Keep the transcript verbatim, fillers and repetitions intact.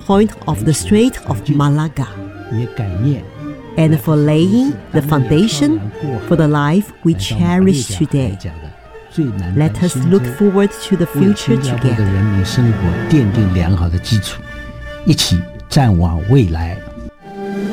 point of the Strait of Malaga, 也感念 and for laying the foundation for the life we cherish today. Let us look forward to the 为 future 新加坡的 together. 人民生活奠定良好的基础，一起展望未来。